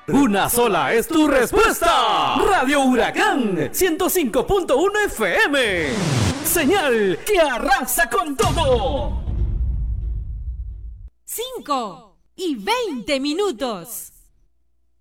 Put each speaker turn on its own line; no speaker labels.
Una sola es tu respuesta. Radio Huracán 105.1 FM. Señal que arrasa con todo.
5:20.